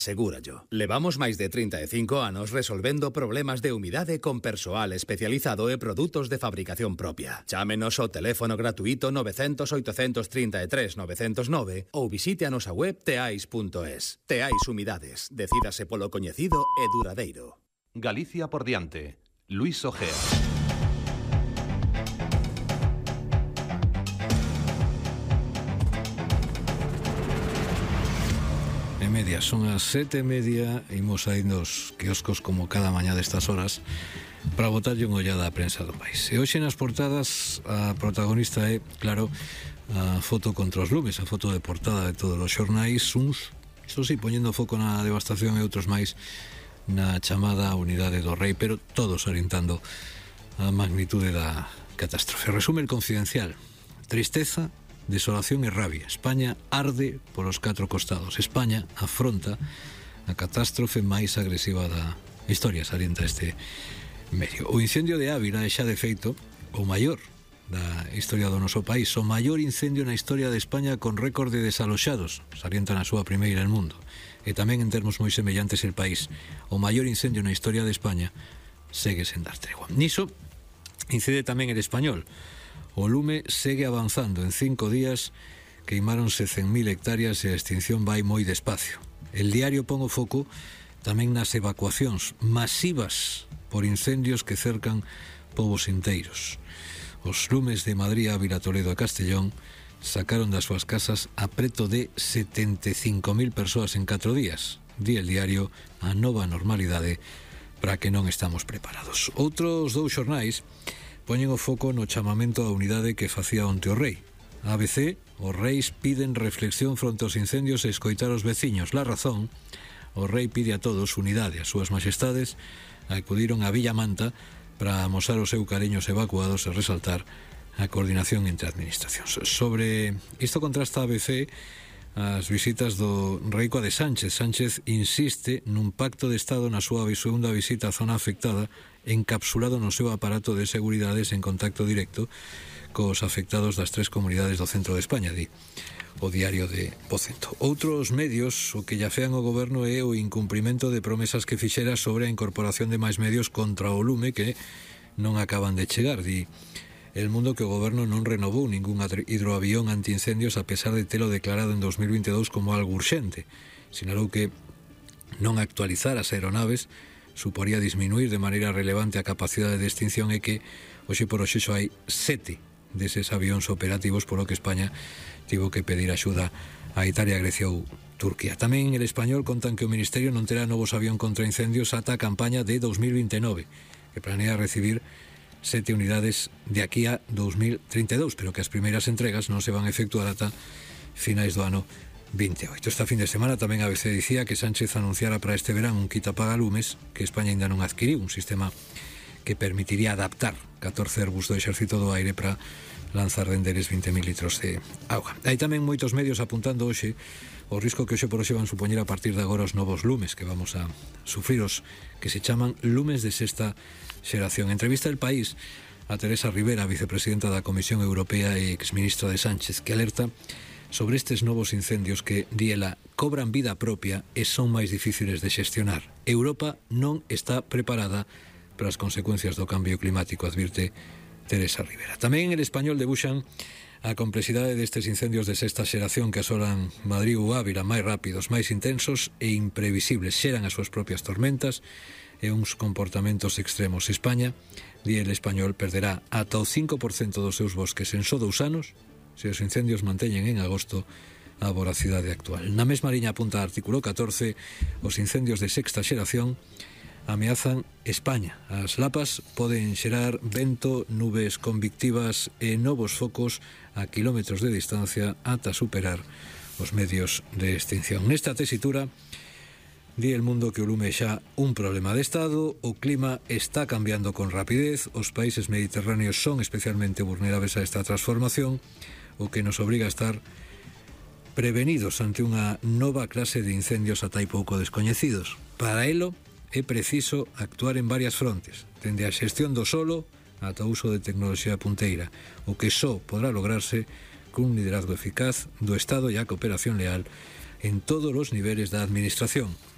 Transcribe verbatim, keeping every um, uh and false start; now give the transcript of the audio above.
Segurallo. Levamos máis de trinta e cinco anos resolvendo problemas de humidade con persoal especializado e produtos de fabricación propia. Chámenos ao teléfono gratuito nove cero cero, oito tres tres, nove cero nove ou visite a nosa web teais punto es. Teais Humidades. Decídase polo coñecido e duradeiro. Galicia por diante. Luis Ojea. Media, son as sete e media. Imos aí nos quioscos como cada mañá destas horas para botarlle unha ollada á prensa do país. E hoxe nas portadas a protagonista é, claro, a foto contra os lumes, a foto de portada de todos os xornais, uns, isto sí, poñendo foco na devastación e outros máis na chamada unidade do rei, pero todos orientando a magnitude da catástrofe. Resume el Confidencial: tristeza, desolación e rabia. España arde polos catro costados. España afronta a catástrofe máis agresiva da historia, salienta este medio. O incendio de Ávila é xa de feito o maior da historia do noso país, o maior incendio na historia de España con récord de desaloxados, salienta na súa primeira en mundo. E tamén en termos moi semellantes el país, o maior incendio na historia de España segue sen dar tregua. Niso incide tamén el Español. O lume segue avanzando. En cinco días queimáronse cen mil hectáreas e a extinción vai moi despacio. El Diario pon o foco tamén nas evacuacións masivas por incendios que cercan povos inteiros. Os lumes de Madrid, Ávila, Toledo e Castellón sacaron das súas casas a preto de setenta e cinco mil persoas en catro días. Di el Diario a nova normalidade para que non estamos preparados. Outros dous xornais poñen o foco no chamamento á unidade que facía onte o rei. A B C, os reis piden reflexión fronte aos incendios e escoitar os veciños. La Razón, o rei pide a todos unidade. As súas majestades acudiron a Villa Manta para amosar os seu cariños evacuados e resaltar a coordinación entre administracións. Sobre isto contrasta a B C as visitas do rei coa de Sánchez. Sánchez insiste nun pacto de Estado na súa segunda visita á zona afectada, encapsulado no seu aparato de seguridades en contacto directo cos afectados das tres comunidades do centro de España, di o Diario de Vocento. Outros medios o que llafean o goberno é o incumprimento de promesas que fixera sobre a incorporación de máis medios contra o lume que non acaban de chegar, di El Mundo, que o goberno non renovou ningún hidroavión antiincendios a pesar de telo declarado en dos mil veintidós como algo urxente. Sinalou que non actualizar as aeronaves suporía disminuir de maneira relevante a capacidade de extinción e que hoxe por hoxe só hai sete deses avións operativos, polo que España tivo que pedir axuda a Italia, Grecia ou Turquía. Tamén en El Español contan que o Ministerio non terá novos avión contra incendios ata a campaña de dos mil vinte e nove, que planea recibir sete unidades de aquí a dos mil trinta e dous, pero que as primeiras entregas non se van a efectuar ata finais do ano vinte e oito. Esta fin de semana tamén a B C dicía que Sánchez anunciara para este verán un kit apagalumes que España ainda non adquiriu, un sistema que permitiría adaptar catorce Airbus do Exército do Aire para lanzar denderes vinte mil litros de auga. Hai tamén moitos medios apuntando hoxe o risco que hoxe por hoxe van supoñer a partir de agora os novos lumes que vamos a sufrir, os que se chaman lumes de sexta xeración. Entrevista El País a Teresa Rivera, vicepresidenta da Comisión Europea e exministra de Sánchez, que alerta sobre estes novos incendios que, di ela, cobran vida propia e son máis difíciles de xestionar. Europa non está preparada para as consecuencias do cambio climático, advirte Teresa Rivera. Tamén en El Español debuxan a complexidade destes incendios de sexta xeración que asolan Madrid ou Ávila, máis rápidos, máis intensos e imprevisibles. Xeran as súas propias tormentas e uns comportamentos extremos. España, di El Español, perderá ata o cinco por cento dos seus bosques en só dous anos se os incendios manteñen en agosto a voracidade actual. Na mesma liña apunta artículo catorce, os incendios de sexta xeración ameazan España. As lapas poden xerar vento, nubes convectivas e novos focos a kilómetros de distancia ata superar os medios de extinción. Nesta tesitura, di El Mundo que o lume é xa un problema de Estado, o clima está cambiando con rapidez, os países mediterráneos son especialmente vulnerables a esta transformación, o que nos obriga a estar prevenidos ante unha nova clase de incendios ata hai pouco descoñecidos. Para elo, é preciso actuar en varias frontes, dende a xestión do solo ata o uso de tecnoloxía punteira, o que só podrá lograrse cun liderazgo eficaz do Estado e a cooperación leal en todos os niveles da administración,